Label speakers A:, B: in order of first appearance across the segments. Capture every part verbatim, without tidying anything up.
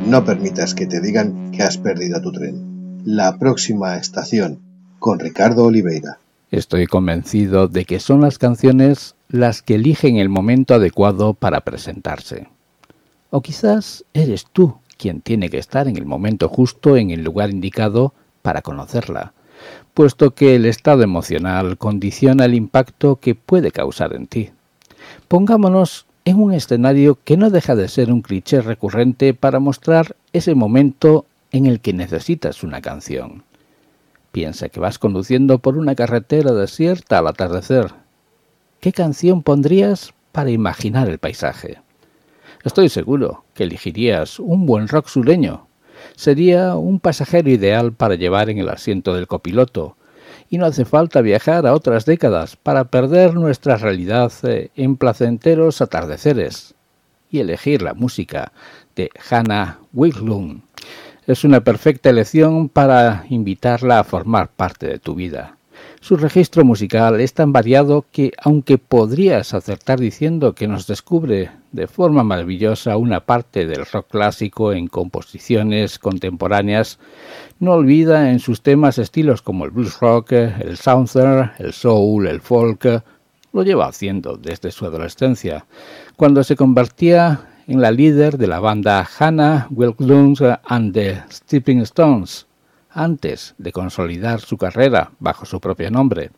A: no permitas que te digan que has perdido tu tren. La próxima estación, con Ricardo Oliveira.
B: Estoy convencido de que son las canciones las que eligen el momento adecuado para presentarse. O quizás eres tú quien tiene que estar en el momento justo, en el lugar indicado para conocerla, puesto que el estado emocional condiciona el impacto que puede causar en ti. Pongámonos en un escenario que no deja de ser un cliché recurrente para mostrar ese momento en el que necesitas una canción. Piensa que vas conduciendo por una carretera desierta al atardecer. ¿Qué canción pondrías para imaginar el paisaje? Estoy seguro que elegirías un buen rock sureño. Sería un pasajero ideal para llevar en el asiento del copiloto, y no hace falta viajar a otras décadas para perder nuestra realidad en placenteros atardeceres. Y elegir la música de Hannah Wiglund es una perfecta elección para invitarla a formar parte de tu vida. Su registro musical es tan variado que, aunque podrías acertar diciendo que nos descubre de forma maravillosa una parte del rock clásico en composiciones contemporáneas, no olvida en sus temas estilos como el blues rock, el southern, el soul, el folk. Lo lleva haciendo desde su adolescencia, cuando se convertía en la líder de la banda Hannah Wiglund and the Stepping Stones, antes de consolidar su carrera bajo su propio nombre.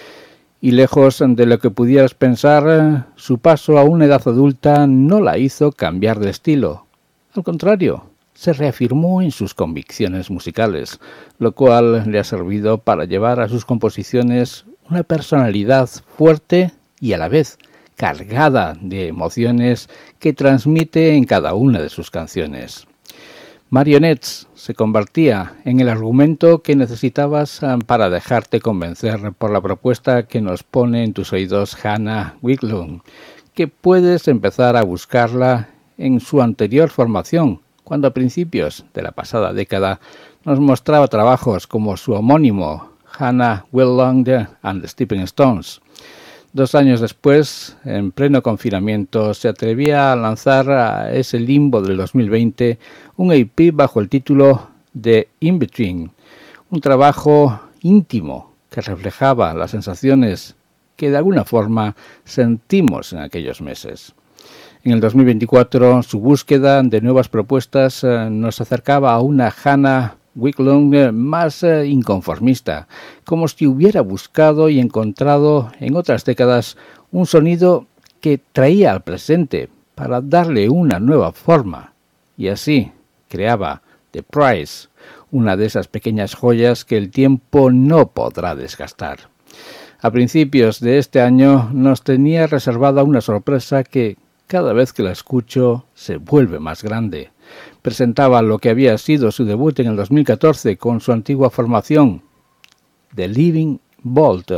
B: Y lejos de lo que pudieras pensar, su paso a una edad adulta no la hizo cambiar de estilo. Al contrario, se reafirmó en sus convicciones musicales, lo cual le ha servido para llevar a sus composiciones una personalidad fuerte y a la vez cargada de emociones que transmite en cada una de sus canciones. Marionettes se convertía en el argumento que necesitabas para dejarte convencer por la propuesta que nos pone en tus oídos Hannah Wiglund, que puedes empezar a buscarla en su anterior formación, cuando a principios de la pasada década nos mostraba trabajos como su homónimo Hannah Wiglund and the Stepping Stones. Dos años después, en pleno confinamiento, se atrevía a lanzar a ese limbo del dos mil veinte un E P bajo el título de In Between, un trabajo íntimo que reflejaba las sensaciones que de alguna forma sentimos en aquellos meses. En el dos mil veinticuatro, su búsqueda de nuevas propuestas eh, nos acercaba a una Hannah Wiglund más eh, inconformista, como si hubiera buscado y encontrado en otras décadas un sonido que traía al presente para darle una nueva forma, y así creaba The Price, una de esas pequeñas joyas que el tiempo no podrá desgastar. A principios de este año nos tenía reservada una sorpresa que cada vez que la escucho se vuelve más grande. Presentaba lo que había sido su debut en el dos mil catorce con su antigua formación, The Living Vault.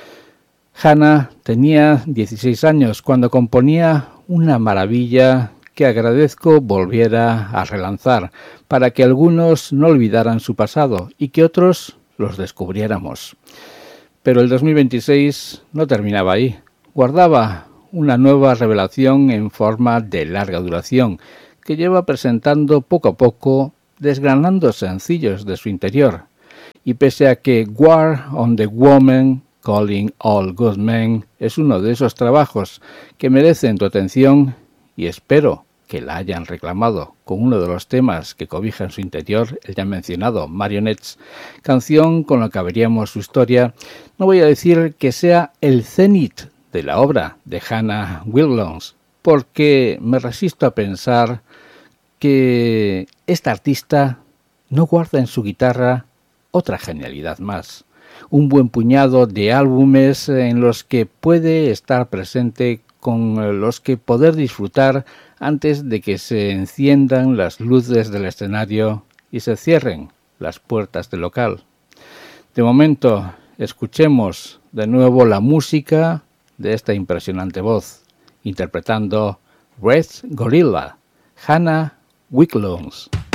B: Hannah tenía dieciséis años cuando componía una maravilla que agradezco volviera a relanzar, para que algunos no olvidaran su pasado y que otros los descubriéramos. Pero el dos mil veintiséis no terminaba ahí. Guardaba una nueva revelación en forma de larga duración, que lleva presentando poco a poco, desgranando sencillos de su interior. Y pese a que War on the Woman, Calling All Good Men es uno de esos trabajos que merecen tu atención, y espero que la hayan reclamado con uno de los temas que cobija en su interior, el ya mencionado Marionettes, canción con la que abríamos su historia, no voy a decir que sea el cenit de la obra de Hannah Wiglund, porque me resisto a pensar que esta artista no guarda en su guitarra otra genialidad más, un buen puñado de álbumes en los que puede estar presente, con los que poder disfrutar antes de que se enciendan las luces del escenario y se cierren las puertas del local. De momento, escuchemos de nuevo la música de esta impresionante voz, interpretando Red Gorilla, Hannah Wiglund.